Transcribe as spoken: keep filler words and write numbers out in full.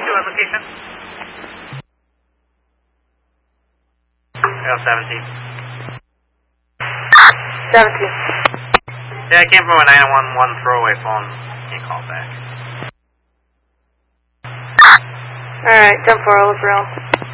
to a location. Oh, seventeen. seventeen. Yeah, I came from a nine one one throwaway phone. Can't call back. Alright, ten four, I'll look around.